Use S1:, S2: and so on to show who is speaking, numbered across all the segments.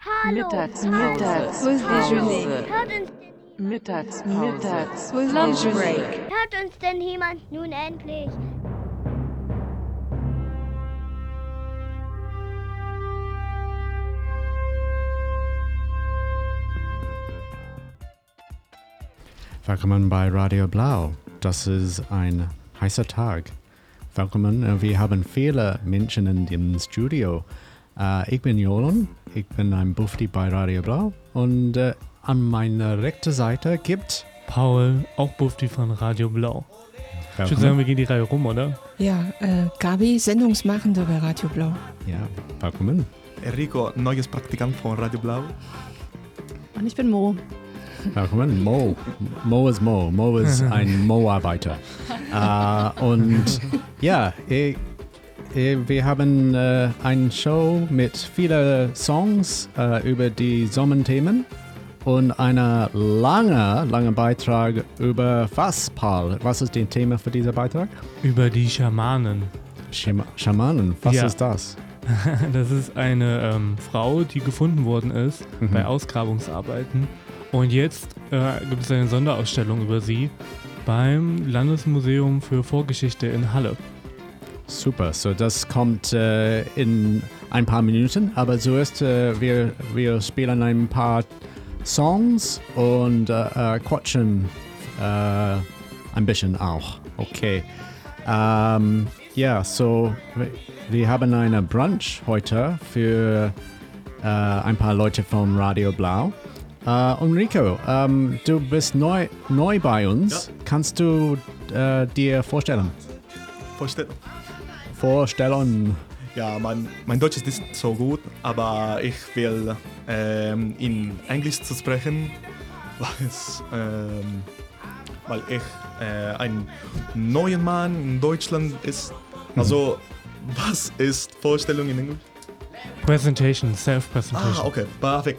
S1: Mittagspause. Mittagspause. Lunch break.
S2: Hört uns denn jemand nun endlich?
S3: Willkommen bei Radio Blau. Das ist ein heißer Tag. Willkommen, wir haben viele Menschen in dem Studio. Ich bin Jolan, ich bin ein Bufti bei Radio Blau und an meiner rechten Seite gibt
S4: Paul, auch Bufti von Radio Blau. Ich würde sagen, wir gehen die Reihe rum, oder?
S5: Ja, Gabi, Sendungsmachende bei Radio Blau.
S3: Ja, willkommen.
S6: Enrico, neues Praktikant von Radio Blau.
S7: Und ich bin Mo.
S3: Willkommen, Mo. Mo ist Mo. Mo ist ein Mo-Arbeiter. Und ja, wir haben eine Show mit vielen Songs über die Sommerthemen und einen langen Beitrag über was, Paul? Was ist das Thema für diesen Beitrag?
S4: Über die Schamanen.
S3: Schamanen, was ist das?
S4: Das ist eine Frau, die gefunden worden ist bei Ausgrabungsarbeiten. Und jetzt gibt es eine Sonderausstellung über sie beim Landesmuseum für Vorgeschichte in Halle.
S3: Super, so das kommt in ein paar Minuten, aber zuerst wir spielen ein paar Songs und quatschen ein bisschen auch. Okay. So wir haben einen Brunch heute für ein paar Leute von Radio Blau. Enrico, du bist neu bei uns. Ja. Kannst du dir vorstellen? Vorstellen.
S6: Ja, mein Deutsch ist nicht so gut, aber ich will in Englisch zu sprechen, weil ich ein neuer Mann in Deutschland ist. Also, was ist Vorstellung in Englisch?
S4: Presentation, self-presentation.
S6: Okay, perfect.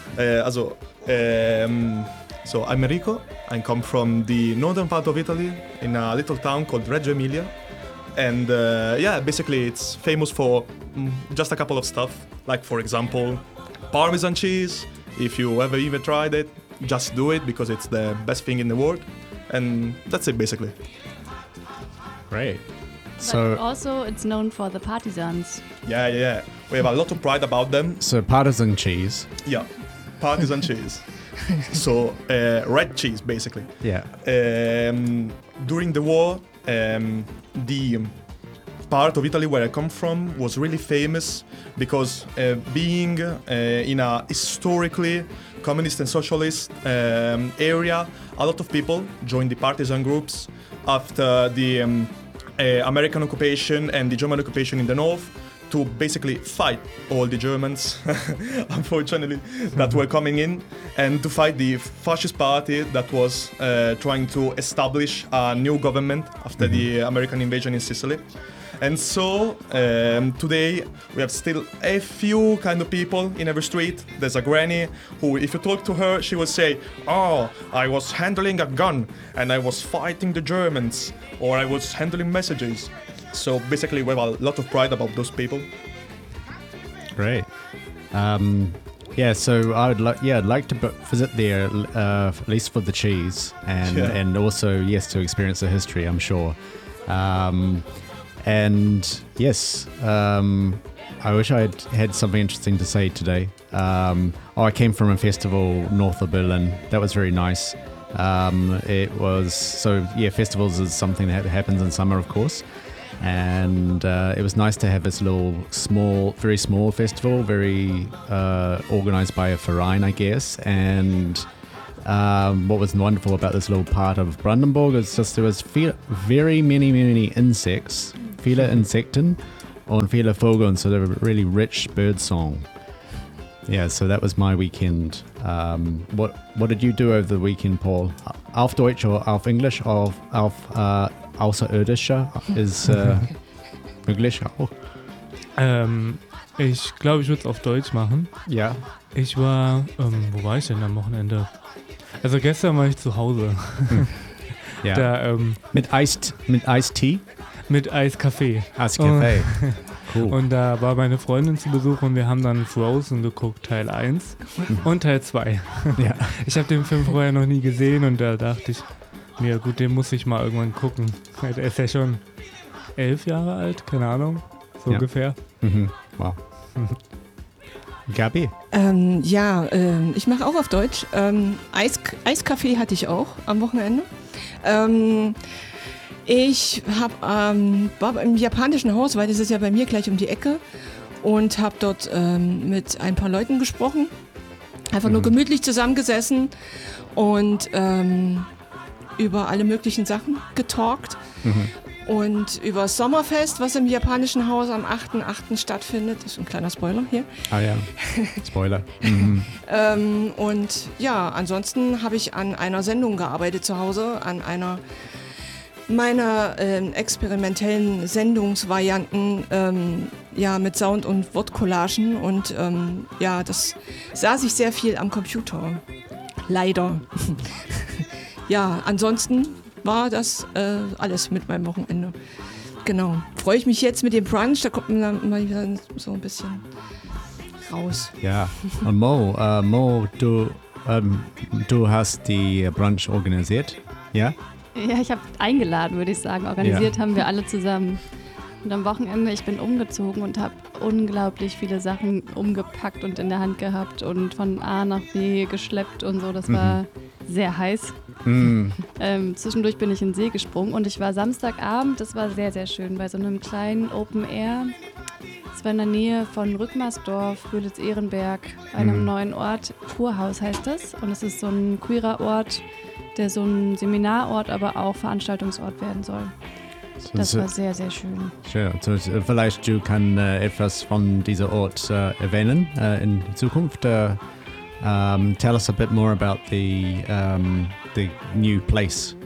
S6: So I'm Enrico. I come from the northern part of Italy in a little town called Reggio Emilia. And basically it's famous for just a couple of stuff. Like, for example, Parmesan cheese. If you ever even tried it, just do it because it's the best thing in the world. And that's it, basically.
S3: Great.
S7: But also it's known for the partisans.
S6: Yeah. We have a lot of pride about them.
S3: So partisan cheese.
S6: Yeah, partisan cheese. So red cheese, basically.
S3: Yeah.
S6: During the war, the part of Italy where I come from was really famous because being in a historically communist and socialist area, a lot of people joined the partisan groups after the American occupation and the German occupation in the north to basically fight all the Germans, unfortunately, that were coming in, and to fight the fascist party that was trying to establish a new government after the American invasion in Sicily. And so today we have still a few kind of people in every street. There's a granny who, if you talk to her, she will say, "Oh, I was handling a gun and I was fighting the Germans, or I was handling messages." So basically we have a lot of pride about those people.
S3: Great. So I'd like to visit there, at least for the cheese, and also, yes, to experience the history, I'm sure. I wish I had something interesting to say today. I came from a festival north of Berlin. That was very nice. Festivals is something that happens in summer, of course. And it was nice to have this little very small festival, very organized by a Verein, I guess. And what was wonderful about this little part of Brandenburg is just there was very many insects, viele Insekten und viele Vögel, so they were really rich bird song. Yeah, so that was my weekend. What did you do over the weekend, Paul? Auf Deutsch or auf Englisch or auf Außerirdischer ist möglich auch?
S4: Ich glaube, ich würde es auf Deutsch machen.
S3: Ja.
S4: Ich war, wo war ich denn am Wochenende? Also gestern war ich zu Hause.
S3: Ja.
S4: Da,
S3: mit Eistee?
S4: Mit Eiskaffee.
S3: Eiskaffee. Cool.
S4: Und da war meine Freundin zu Besuch und wir haben dann Frozen geguckt, Teil 1 und Teil 2.
S3: Ja.
S4: Ich habe den Film vorher noch nie gesehen und da dachte ich mir, gut, den muss ich mal irgendwann gucken. Der ist ja schon 11 Jahre alt, keine Ahnung, so
S3: Ja.
S4: ungefähr.
S3: Mhm. Wow. Gabi?
S5: Ich mache auch auf Deutsch. Eiskaffee hatte ich auch am Wochenende. Ich war im japanischen Haus, weil das ist ja bei mir gleich um die Ecke, und habe dort mit ein paar Leuten gesprochen. Einfach nur gemütlich zusammengesessen und über alle möglichen Sachen getalkt. Und über das Sommerfest, was im japanischen Haus am 8.8. stattfindet. Das ist ein kleiner Spoiler hier.
S3: Ah ja, Spoiler.
S5: Und ja, ansonsten habe ich an einer Sendung gearbeitet zu Hause, an einer meiner experimentellen Sendungsvarianten, mit Sound- und Wortcollagen. Und das saß ich sehr viel am Computer. Leider. Ja, ansonsten war das alles mit meinem Wochenende. Genau. Freue ich mich jetzt mit dem Brunch, da kommt man dann mal wieder so ein bisschen raus.
S3: Ja, und Mo, du hast die Brunch organisiert, ja?
S7: Ja, ich habe eingeladen, würde ich sagen. Organisiert haben wir alle zusammen. Und am Wochenende, ich bin umgezogen und habe unglaublich viele Sachen umgepackt und in der Hand gehabt und von A nach B geschleppt und so. Das war sehr heiß. Zwischendurch bin ich in den See gesprungen und ich war Samstagabend, das war sehr, sehr schön, bei so einem kleinen Open Air. Das war in der Nähe von Rückmarsdorf, Rühlitz-Ehrenberg, einem neuen Ort. Kurhaus heißt das. Und es ist so ein queerer Ort, der so ein Seminarort, aber auch Veranstaltungsort werden soll. Das war sehr, sehr schön.
S3: Schön. So, vielleicht du kannst etwas von diesem Ort erwähnen in Zukunft. Tell us a bit more about the new place.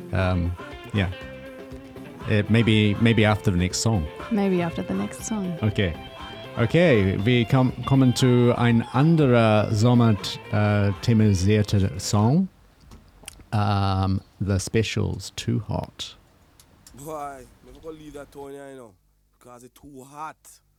S3: Maybe after the next song.
S7: Maybe after the next song.
S3: Okay, wir kommen zu ein anderer sommer-thematisierter Song. The Specials, Too Hot.
S8: Boy, never gonna leave that Tony, you know, because it's too hot.